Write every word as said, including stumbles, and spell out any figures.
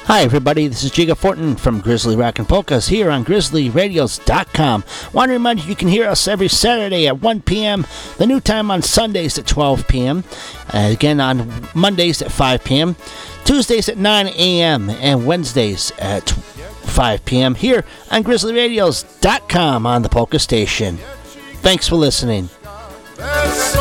Hi everybody, this is Jiga Fortin from Grizzly Rock and Polkas here on grizzly radios dot com. Want to remind you you can hear us every Saturday at one p.m., the new time on Sundays at twelve p.m., uh, again on Mondays at five p.m., Tuesdays at nine a.m., and Wednesdays at five p.m. here on grizzly radios dot com on the Polka Station. Thanks for listening. There's so